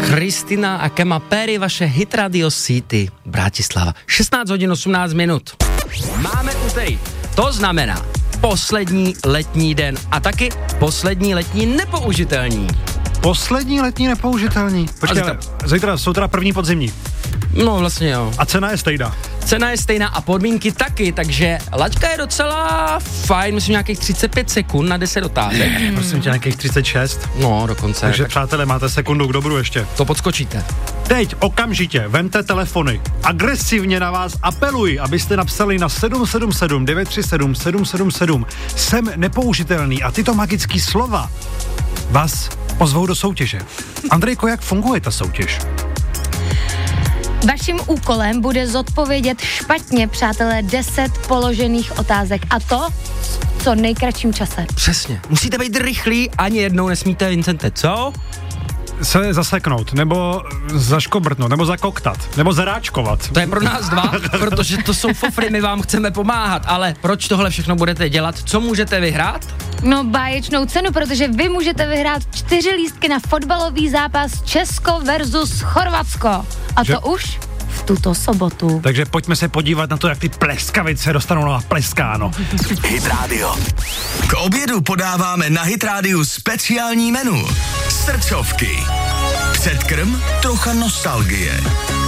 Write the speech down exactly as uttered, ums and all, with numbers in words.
Kristina a Katy Perry, vaše Hit Radio City, Bratislava. šestnáct hodin osmnáct minut. Máme úterý. To znamená poslední letní den a taky poslední letní nepoužitelní. Poslední letní nepoužitelný. Počkej, ale zítra jsou teda první podzimní. No vlastně jo. A cena je stejná. Cena je stejná a podmínky taky, takže laťka je docela fajn, myslím nějakých třicet pět sekund na deset otázek. Hmm. Prosím tě, nějakých třicet šest. No, dokonce. Takže tak přátelé, máte sekundu k dobru ještě. to podskočíte. Teď okamžitě vemte telefony. Agresivně na vás apeluji, abyste napsali na sedm sedm sedm devět tři sedm sedm sedm sedm. Jsem nepoužitelný a tyto magické slova vás pozvou do soutěže. Andrejko, jak funguje ta soutěž? Vaším úkolem bude zodpovědět špatně, přátelé, deset položených otázek. A to v co nejkratším čase. Přesně. Musíte být rychlí, ani jednou nesmíte, Vincente, co? Se zaseknout, nebo zaškobrtnout, nebo zakoktat, nebo zaráčkovat. To je pro nás dva, protože to jsou fofry, my vám chceme pomáhat, ale proč tohle všechno budete dělat? Co můžete vyhrát? No báječnou cenu, protože vy můžete vyhrát čtyři lístky na fotbalový zápas Česko versus Chorvatsko. A Že? to už v tuto sobotu. Takže pojďme se podívat na to, jak ty pleskavice dostanou na pleskáno. Hit Radio. K obědu podáváme na Hit Radio speciální menu. Srdcovky. Předkrm, trocha nostalgie.